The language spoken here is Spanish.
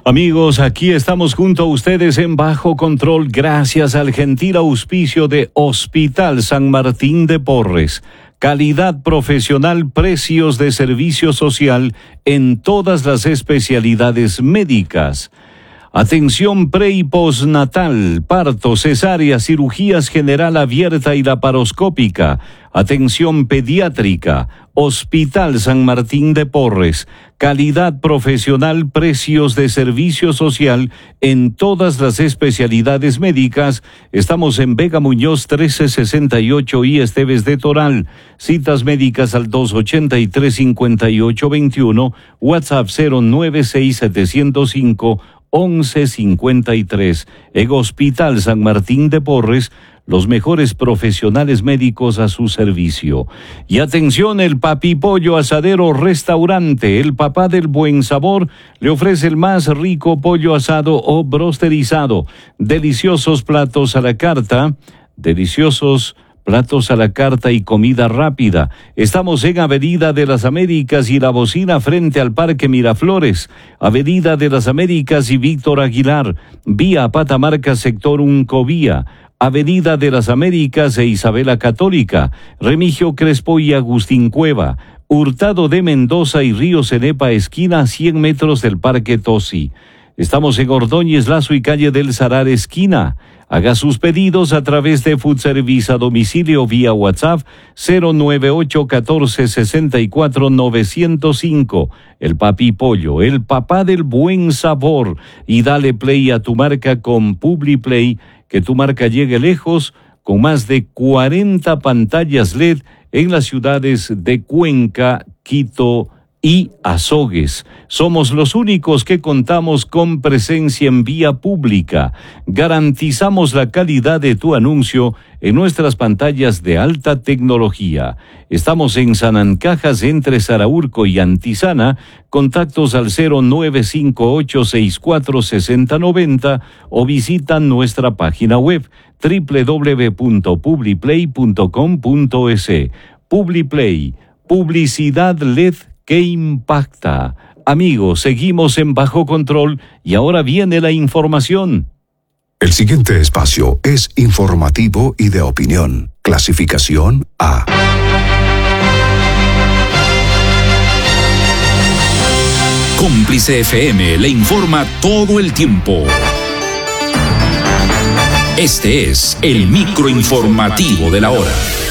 Amigos, aquí estamos junto a ustedes en Bajo Control gracias al gentil auspicio de Hospital San Martín de Porres. Calidad profesional, precios de servicio social en todas las especialidades médicas. Atención pre y postnatal, parto, cesárea, cirugías general abierta y laparoscópica. Atención pediátrica, Hospital San Martín de Porres. Calidad profesional, precios de servicio social en todas las especialidades médicas. Estamos en Vega Muñoz 1368 y Esteves de Toral. Citas médicas al 283-5821, WhatsApp 096-705-1153. En Hospital San Martín de Porres, los mejores profesionales médicos a su servicio. Y atención, el Papi Pollo Asadero Restaurante, el papá del buen sabor, le ofrece el más rico pollo asado o brosterizado. Deliciosos platos a la carta, y comida rápida. Estamos en Avenida de las Américas y La Bocina frente al Parque Miraflores. Avenida de las Américas y Víctor Aguilar. Vía Patamarca, sector Uncovía. Avenida de las Américas e Isabela Católica. Remigio Crespo y Agustín Cueva. Hurtado de Mendoza y Río Cenepa, esquina a 100 metros del Parque Tosi. Estamos en Ordóñez Lazo y calle del Salar, esquina. Haga sus pedidos a través de Food Service a domicilio vía WhatsApp 098-1464-905. El Papi Pollo, el papá del buen sabor. Y dale play a tu marca con PubliPlay, que tu marca llegue lejos, con más de 40 pantallas LED en las ciudades de Cuenca, Quito y Azogues. Somos los únicos que contamos con presencia en vía pública. Garantizamos la calidad de tu anuncio en nuestras pantallas de alta tecnología. Estamos en Sanancajas, entre Saraurco y Antizana. Contactos al 0958-646090 o visita nuestra página web www.publiplay.com.es. PubliPlay, publicidad LED que impacta. Amigos, seguimos en Bajo Control y ahora viene la información. El siguiente espacio es informativo y de opinión. Clasificación A. Cómplice FM le informa todo el tiempo. Este es el microinformativo de la hora.